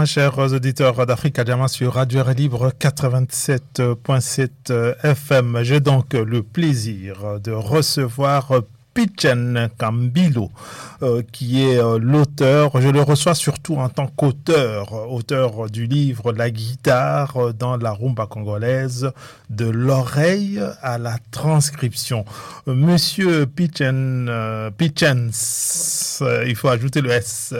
chers auditeurs d'Africa Jama sur Radio Air Libre 87.7 FM. J'ai donc le plaisir de recevoir Pitchen Kambilo, qui est l'auteur, je le reçois surtout en tant auteur du livre La guitare dans la rumba congolaise, de l'oreille à la transcription. Monsieur Pitchens, il faut ajouter le S,